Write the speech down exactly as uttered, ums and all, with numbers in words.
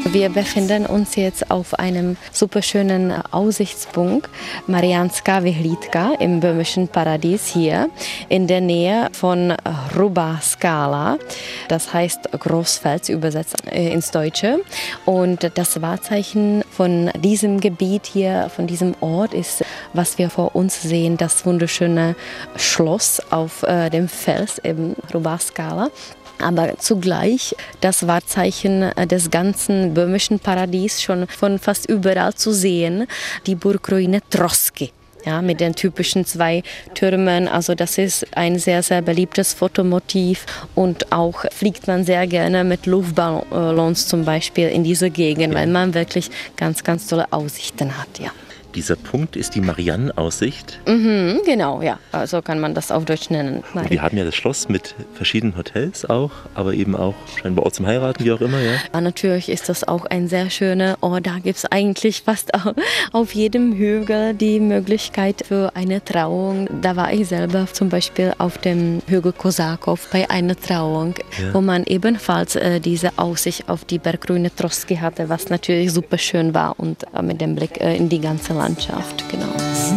Wir befinden uns jetzt auf einem superschönen Aussichtspunkt, Marianská vyhlídka im böhmischen Paradies hier in der Nähe von Hrubá Skala. Das heißt Großfels übersetzt ins Deutsche. Und das Wahrzeichen von diesem Gebiet hier, von diesem Ort ist, was wir vor uns sehen, das wunderschöne Schloss auf äh, dem Fels, eben Hrubá Skala. Aber zugleich das Wahrzeichen des ganzen böhmischen Paradies schon von fast überall zu sehen, die Burgruine Troski. Ja, mit den typischen zwei Türmen. Also das ist ein sehr, sehr beliebtes Fotomotiv und auch fliegt man sehr gerne mit Luftballons zum Beispiel in diese Gegend, weil man wirklich ganz, ganz tolle Aussichten hat. Ja. Dieser Punkt ist die Mariannenaussicht. Mhm, genau, ja, so kann man das auf Deutsch nennen. Und wir haben ja das Schloss mit verschiedenen Hotels auch, aber eben auch scheinbar Ort zum Heiraten, wie auch immer. Ja. Ja, natürlich ist das auch ein sehr schöner Ort. Da gibt es eigentlich fast auf jedem Hügel die Möglichkeit für eine Trauung. Da war ich selber zum Beispiel auf dem Hügel Kosakow bei einer Trauung, ja. wo man ebenfalls äh, diese Aussicht auf die Burgruine Troski hatte, was natürlich super schön war und äh, mit dem Blick äh, in die ganze Landschaft, genau.